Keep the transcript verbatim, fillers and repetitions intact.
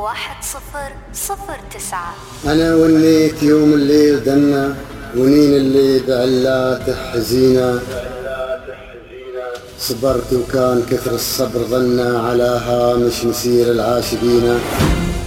واحد صفر صفر تسعة. أنا ونيت يوم الليل دنا ونين اللي بعلاته حزينة، صبرت وكان كثر الصبر ظنا على هامش مسير العاشقين.